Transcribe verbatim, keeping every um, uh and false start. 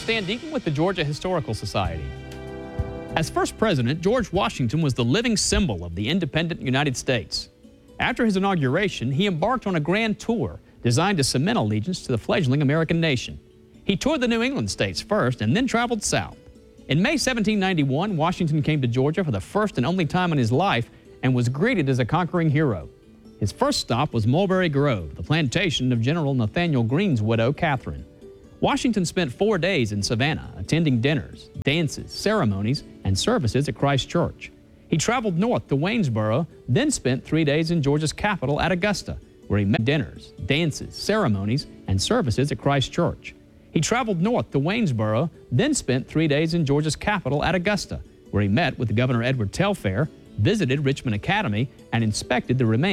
Stan Deaton with the Georgia Historical Society. As first president, George Washington was the living symbol of the independent United States. After his inauguration, he embarked on a grand tour designed to cement allegiance to the fledgling American nation. He toured the New England states first and then traveled south. In May seventeen ninety-one, Washington came to Georgia for the first and only time in his life and was greeted as a conquering hero. His first stop was Mulberry Grove, the plantation of General Nathanael Greene's widow, Catherine. Washington spent four days in Savannah, attending dinners, dances, ceremonies, and services at Christ Church. He traveled north to Waynesboro, then spent three days in Georgia's capital at Augusta, where he met dinners, dances, ceremonies, and services at Christ Church. He traveled north to Waynesboro, then spent three days in Georgia's capital at Augusta, where he met with Governor Edward Telfair, visited Richmond Academy, and inspected the remains